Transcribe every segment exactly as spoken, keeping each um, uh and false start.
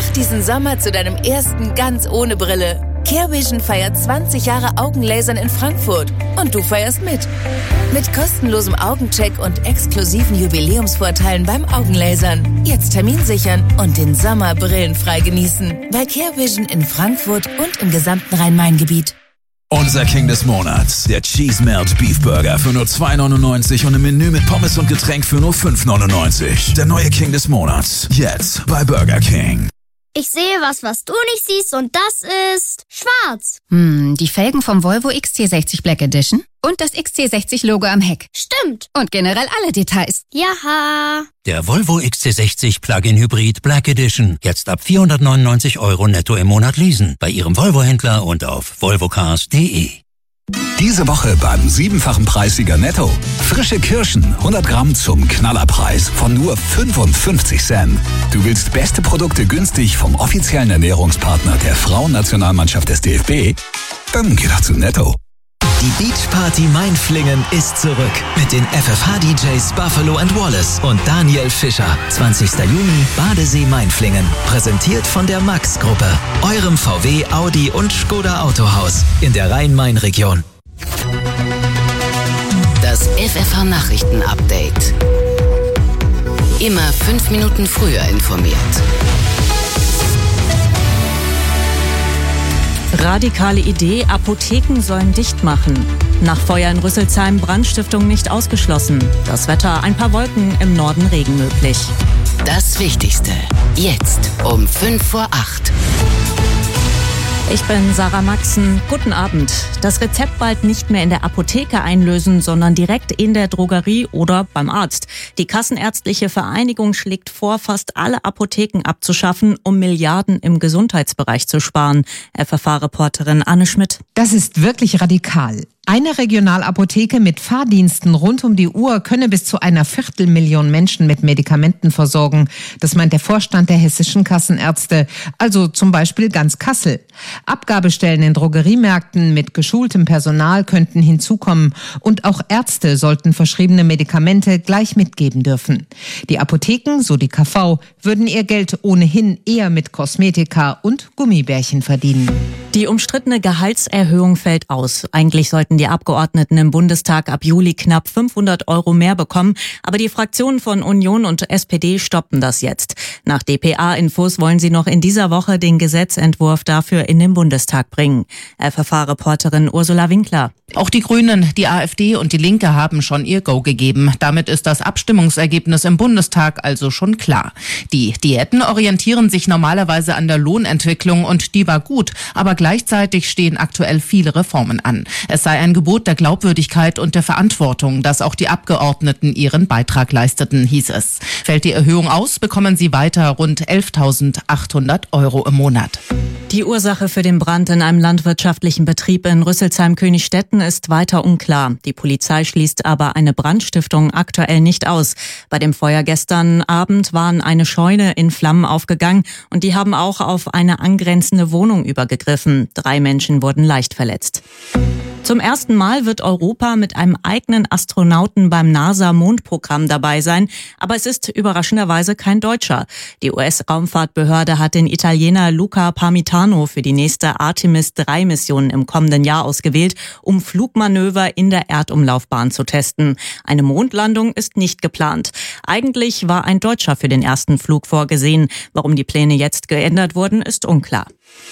Mach diesen Sommer zu deinem ersten ganz ohne Brille. CareVision feiert zwanzig Jahre Augenlasern in Frankfurt und du feierst mit. Mit kostenlosem Augencheck und exklusiven Jubiläumsvorteilen beim Augenlasern. Jetzt Termin sichern und den Sommer brillenfrei genießen. Bei CareVision in Frankfurt und im gesamten Rhein-Main-Gebiet. Unser King des Monats, der Cheese Melt Beef Burger für nur zwei neunundneunzig und im Menü mit Pommes und Getränk für nur fünf neunundneunzig. Der neue King des Monats, jetzt bei Burger King. Ich sehe was, was du nicht siehst, und das ist schwarz. Hm, die Felgen vom Volvo X C sechzig Black Edition und das X C sechzig Logo am Heck. Stimmt. Und generell alle Details. Jaha. Der Volvo X C sechzig Plug-in Hybrid Black Edition. Jetzt ab vierhundertneunundneunzig Euro netto im Monat leasen. Bei Ihrem Volvo-Händler und auf volvocars punkt de. Diese Woche beim siebenfachen Preissieger Netto. Frische Kirschen, hundert Gramm zum Knallerpreis von nur fünfundfünfzig Cent. Du willst beste Produkte günstig vom offiziellen Ernährungspartner der Frauennationalmannschaft des D F B? Dann geh doch zu Netto. Die Beachparty Mainflingen ist zurück mit den F F H-D Js Buffalo and Wallace und Daniel Fischer. zwanzigster Juni, Badesee Mainflingen. Präsentiert von der Max-Gruppe, eurem V W, Audi und Skoda Autohaus in der Rhein-Main-Region. Das F F H-Nachrichten-Update. Immer fünf Minuten früher informiert. Radikale Idee, Apotheken sollen dicht machen. Nach Feuer in Rüsselsheim, Brandstiftung nicht ausgeschlossen. Das Wetter, ein paar Wolken, im Norden Regen möglich. Das Wichtigste, jetzt um fünf vor acht. Ich bin Sarah Maxen. Guten Abend. Das Rezept bald nicht mehr in der Apotheke einlösen, sondern direkt in der Drogerie oder beim Arzt. Die Kassenärztliche Vereinigung schlägt vor, fast alle Apotheken abzuschaffen, um Milliarden im Gesundheitsbereich zu sparen. F F H-Reporterin Anne Schmidt. Das ist wirklich radikal. Eine Regionalapotheke mit Fahrdiensten rund um die Uhr könne bis zu einer Viertelmillion Menschen mit Medikamenten versorgen. Das meint der Vorstand der hessischen Kassenärzte, also zum Beispiel ganz Kassel. Abgabestellen in Drogeriemärkten mit geschultem Personal könnten hinzukommen und auch Ärzte sollten verschriebene Medikamente gleich mitgeben dürfen. Die Apotheken, so die K V, würden ihr Geld ohnehin eher mit Kosmetika und Gummibärchen verdienen. Die umstrittene Gehaltserhöhung fällt aus. Eigentlich sollten die Abgeordneten im Bundestag ab Juli knapp fünfhundert Euro mehr bekommen, aber die Fraktionen von Union und S P D stoppen das jetzt. Nach D P A-Infos wollen sie noch in dieser Woche den Gesetzentwurf dafür in den Bundestag bringen. F F H-Reporterin Ursula Winkler. Auch die Grünen, die AfD und die Linke haben schon ihr Go gegeben. Damit ist das Abstimmungsergebnis im Bundestag also schon klar. Die Diäten orientieren sich normalerweise an der Lohnentwicklung und die war gut, aber gleichzeitig stehen aktuell viele Reformen an. Es sei ein Gebot der Glaubwürdigkeit und der Verantwortung, dass auch die Abgeordneten ihren Beitrag leisteten, hieß es. Fällt die Erhöhung aus, bekommen sie weiter rund elftausendachthundert Euro im Monat. Die Ursache für den Brand in einem landwirtschaftlichen Betrieb in Rüsselsheim-Königsstetten ist weiter unklar. Die Polizei schließt aber eine Brandstiftung aktuell nicht aus. Bei dem Feuer gestern Abend waren eine Scheune in Flammen aufgegangen und die haben auch auf eine angrenzende Wohnung übergegriffen. Drei Menschen wurden leicht verletzt. Zum ersten Mal wird Europa mit einem eigenen Astronauten beim NASA-Mondprogramm dabei sein, aber es ist überraschenderweise kein Deutscher. Die U S-Raumfahrtbehörde hat den Italiener Luca Parmitano für die nächste Artemis drei Mission im kommenden Jahr ausgewählt, um Flugmanöver in der Erdumlaufbahn zu testen. Eine Mondlandung ist nicht geplant. Eigentlich war ein Deutscher für den ersten Flug vorgesehen. Warum die Pläne jetzt geändert wurden, ist unklar.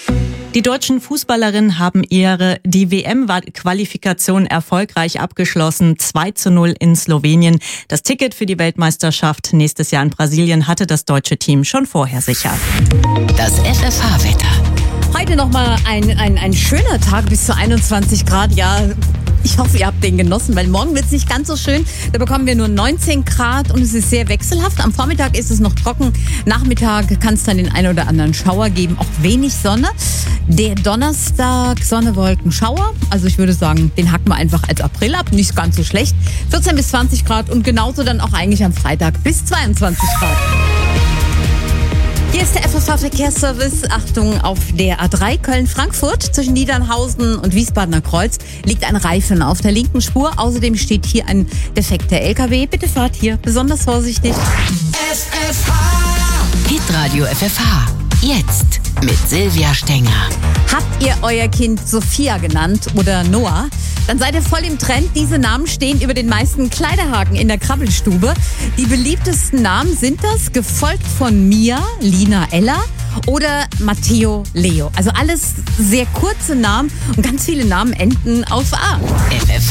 Die deutschen Fußballerinnen haben ihre die W M-Qualifikation erfolgreich abgeschlossen. zwei zu null in Slowenien. Das Ticket für die Weltmeisterschaft nächstes Jahr in Brasilien hatte das deutsche Team schon vorher sicher. Das F F H-Wetter. Heute nochmal ein, ein, ein schöner Tag bis zu einundzwanzig Grad. Ja, ich hoffe, ihr habt den genossen, weil morgen wird es nicht ganz so schön. Da bekommen wir nur neunzehn Grad und es ist sehr wechselhaft. Am Vormittag ist es noch trocken. Nachmittag kann es dann den einen oder anderen Schauer geben. Auch wenig Sonne. Der Donnerstag, Sonne, Wolken, Schauer. Also ich würde sagen, den hacken wir einfach als April ab. Nicht ganz so schlecht. vierzehn bis zwanzig Grad und genauso dann auch eigentlich am Freitag bis zweiundzwanzig Grad. Hier ist der F F H-Verkehrsservice. Achtung, auf der A drei Köln-Frankfurt zwischen Niedernhausen und Wiesbadener Kreuz liegt ein Reifen auf der linken Spur. Außerdem steht hier ein defekter L K W. Bitte fahrt hier besonders vorsichtig. F F H Hitradio F F H Jetzt mit Silvia Stenger. Habt ihr euer Kind Sophia genannt oder Noah? Dann seid ihr voll im Trend. Diese Namen stehen über den meisten Kleiderhaken in der Krabbelstube. Die beliebtesten Namen sind das, gefolgt von Mia, Lina, Ella oder Matteo, Leo. Also alles sehr kurze Namen und ganz viele Namen enden auf A. F F